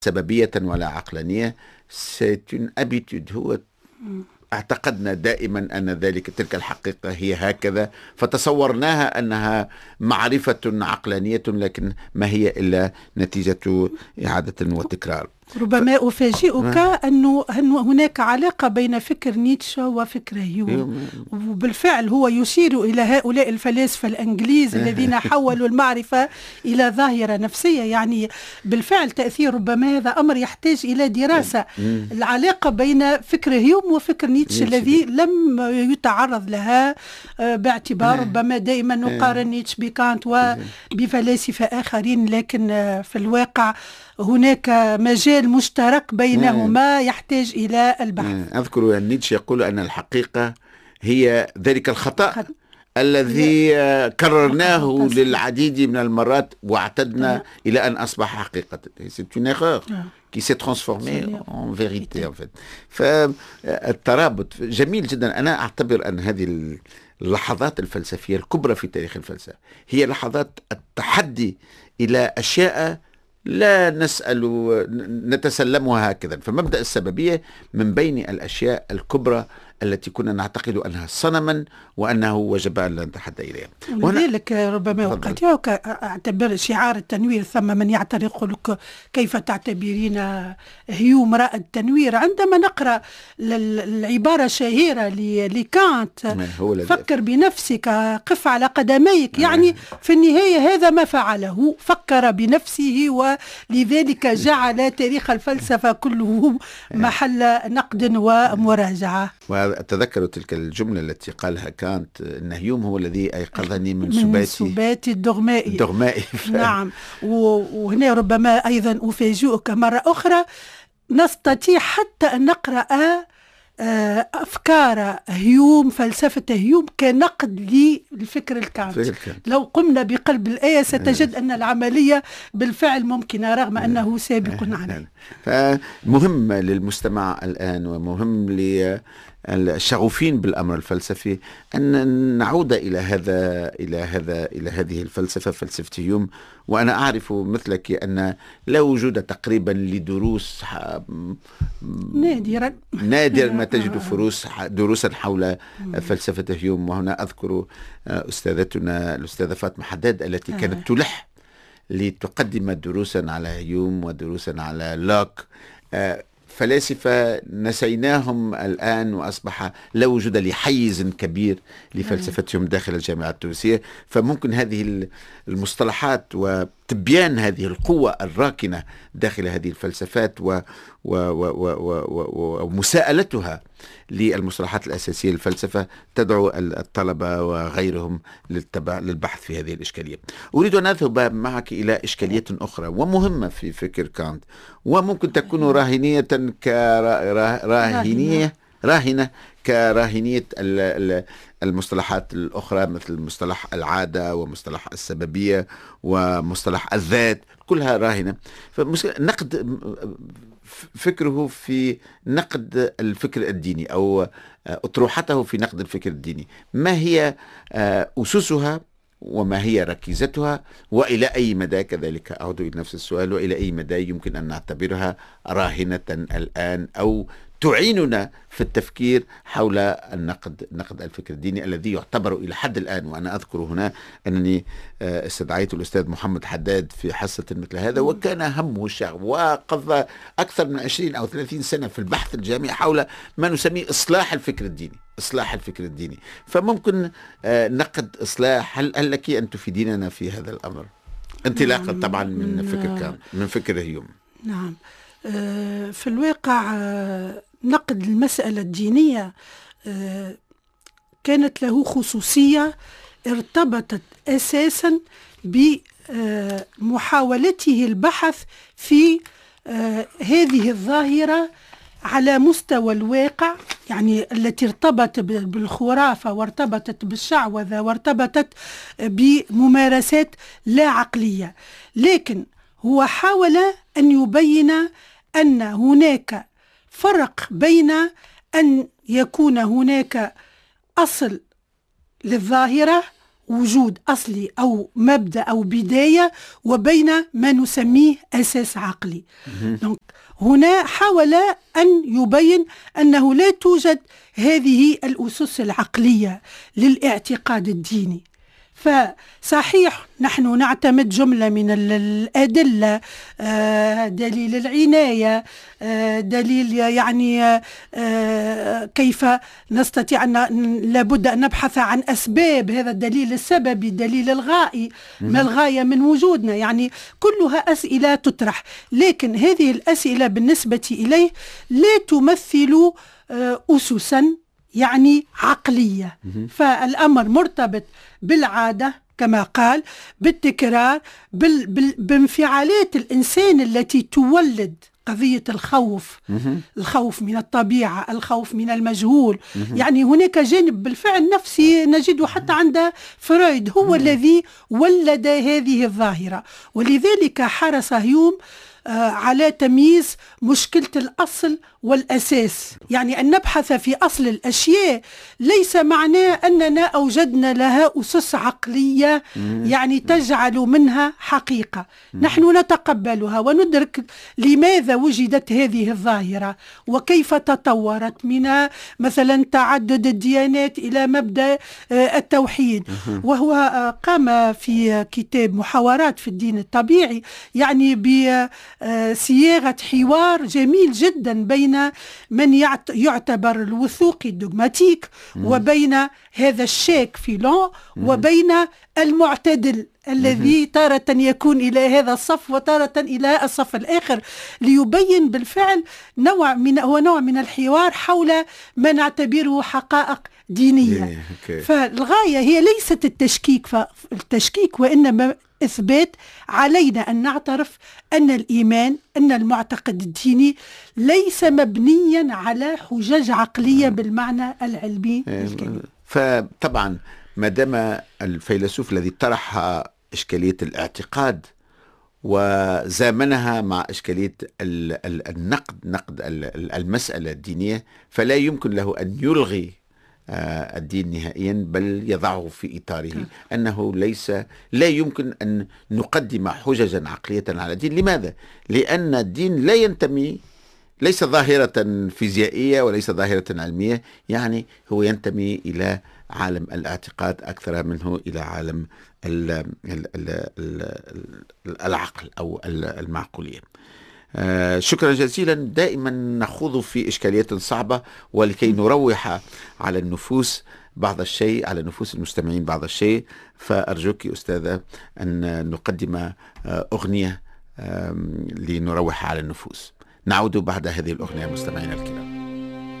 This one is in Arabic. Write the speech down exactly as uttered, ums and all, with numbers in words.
سببية ولا عقلانية. c'est une habitude. هو اعتقدنا دائما أن ذلك تلك الحقيقة هي هكذا، فتصورناها أنها معرفة عقلانية، لكن ما هي إلا نتيجة إعادة وتكرار. ربما أفاجئك أنه هناك علاقة بين فكر نيتشه وفكر هيوم، وبالفعل هو يشير إلى هؤلاء الفلاسفة الإنجليز الذين حولوا المعرفة إلى ظاهرة نفسية. يعني بالفعل تأثير ربما هذا أمر يحتاج إلى دراسة، العلاقة بين فكر هيوم وفكر نيتشه الذي لم يتعرض لها باعتبار ربما دائما نقارن نيتشه بكانت وبفلاسفة آخرين، لكن في الواقع هناك مجال مشترك بينهما يحتاج إلى البحث. أذكر أن نيتشه يقول أن الحقيقة هي ذلك الخطأ خط... الذي كررناه للعديد من المرات واعتدنا أه. إلى أن أصبح حقيقة. C'est une erreur أه. qui s'est transformée en vérité en fait. فالترابط جميل جدا. أنا أعتبر أن هذه اللحظات الفلسفية الكبرى في تاريخ الفلسفة هي لحظات التحدي إلى أشياء لا نسأل نتسلمها هكذا. فمبدأ السببية من بين الأشياء الكبرى التي كنا نعتقد أنها صنما وأنه وجب أن لا نتحدى إليها. ولذلك ربما أقاطعك، أعتبر شعار التنوير ثم من يعترق لك كيف تعتبرين هيوم رأى التنوير. عندما نقرأ العبارة الشهيرة لكانت فكر بنفسك قف على قدميك، يعني في النهاية هذا ما فعله، فكر بنفسه ولذلك جعل تاريخ الفلسفة كله محل نقد ومراجعة. أتذكر تلك الجملة التي قالها كانت إن هيوم هو الذي أيقظني من سباتي من سباتي الدغمائي الدغمائي نعم. وهنا ربما أيضا أفاجئك مرة أخرى، نستطيع حتى أن نقرأ أفكار هيوم، فلسفة هيوم كنقد للفكر الكانت. لو قمنا بقلب الآية ستجد أن العملية بالفعل ممكنة رغم أنه سابق عليه. فمهم للمستمع الآن ومهم للشغوفين بالأمر الفلسفي أن نعود إلى هذا إلى هذا إلى هذه الفلسفة، فلسفة هيوم. وأنا أعرف مثلك أن لا وجود تقريبا لدروس نادرا نادرا ما تجد فروس دروسا حول فلسفة هيوم. وهنا أذكر أستاذتنا الأستاذة فاطمة حداد التي كانت تلح لتقدم دروسا على هيوم ودروسا على لوك، فلاسفة نسيناهم الآن وأصبح لا وجود لحيز كبير لفلسفتهم داخل الجامعة التونسية. فممكن هذه المصطلحات وتبيان هذه القوة الراكنة داخل هذه الفلسفات ومساءلتها للمصطلحات الأساسية للفلسفة تدعو الطلبة وغيرهم للبحث في هذه الإشكالية. أريد أن أذهب معك إلى إشكالية أخرى ومهمة في فكر كانت، وممكن تكون راهنية كراهنية راهنة كراهنية المصطلحات الأخرى مثل مصطلح العادة ومصطلح السببية ومصطلح الذات، كلها راهنة. فنقد فكره في نقد الفكر الديني أو أطروحته في نقد الفكر الديني، ما هي أسسها وما هي ركيزتها وإلى أي مدى، كذلك أعود إلى نفس السؤال، وإلى أي مدى يمكن أن نعتبرها راهنة الآن أو تعيننا في التفكير حول النقد نقد الفكر الديني الذي يعتبر إلى حد الآن. وأنا أذكر هنا أنني استدعيت الأستاذ محمد حداد في حصة مثل هذا، وكان همه الشغف وقضى أكثر من عشرين أو ثلاثين سنة في البحث الجامعي حول ما نسميه إصلاح الفكر الديني إصلاح الفكر الديني. فممكن نقد إصلاح، هل, هل لك أن تفيديننا في هذا الأمر انطلاقا طبعا من فكر كان من فكر هيوم؟ نعم. في الواقع نقد المسألة الدينية كانت له خصوصية ارتبطت أساسا بمحاولته البحث في هذه الظاهرة على مستوى الواقع، يعني التي ارتبطت بالخرافة وارتبطت بالشعوذة وارتبطت بممارسات لا عقلية. لكن هو حاول أن يبين أن هناك فرق بين أن يكون هناك أصل للظاهرة وجود أصلي أو مبدأ أو بداية وبين ما نسميه أساس عقلي. هنا حاول أن يبين أنه لا توجد هذه الأسس العقلية للاعتقاد الديني. فصحيح نحن نعتمد جملة من الأدلة، دليل العناية، دليل يعني كيف نستطيع أن لابد أن نبحث عن أسباب، هذا الدليل السببي، دليل الغائي، ما الغاية من وجودنا، يعني كلها أسئلة تطرح، لكن هذه الأسئلة بالنسبة إليه لا تمثل أسسا يعني عقلية. فالأمر مرتبط بالعادة كما قال، بالتكرار، بال بال بانفعالات الإنسان التي تولد قضية الخوف، الخوف من الطبيعة، الخوف من المجهول. يعني هناك جانب بالفعل نفسي نجده حتى عند فرويد، هو الذي ولد هذه الظاهرة، ولذلك حرص هيوم على تمييز مشكلة الأصل والأساس. يعني أن نبحث في أصل الأشياء ليس معناه أننا أوجدنا لها أسس عقلية يعني تجعل منها حقيقة. نحن نتقبلها وندرك لماذا وجدت هذه الظاهرة وكيف تطورت من مثلا تعدد الديانات إلى مبدأ التوحيد. وهو قام في كتاب محاورات في الدين الطبيعي يعني بصياغة حوار جميل جدا بين من يعتبر الوثوقي الدوغماتيك وبين هذا الشاك فيلون وبين المعتدل الذي تارة يكون إلى هذا الصف وتارة إلى الصف الآخر، ليبين بالفعل نوع من هو نوع من الحوار حول ما نعتبره حقائق دينية. فالغاية هي ليست التشكيك فالتشكيك وإنما إثبات علينا أن نعترف أن الإيمان، أن المعتقد الديني ليس مبنيا على حجج عقلية بالمعنى العلمي الكلمة. فطبعا ما دام الفيلسوف الذي طرح إشكالية الاعتقاد وزامنها مع إشكالية النقد، نقد المسألة الدينية، فلا يمكن له أن يلغي الدين نهائيا، بل يضعه في إطاره أنه ليس لا يمكن أن نقدم حججا عقلية على الدين. لماذا؟ لأن الدين لا ينتمي، ليس ظاهرة فيزيائية وليس ظاهرة علمية، يعني هو ينتمي إلى عالم الاعتقاد أكثر منه إلى عالم ال ال ال ال العقل أو المعقولية. آه شكرا جزيلا. دائما نخوض في إشكاليات صعبة ولكي نروح على النفوس بعض الشيء، على نفوس المستمعين بعض الشيء، فأرجوك أستاذة أن نقدم آه أغنية آه لنروح على النفوس. نعود بعد هذه الأغنية مستمعينا الكرام.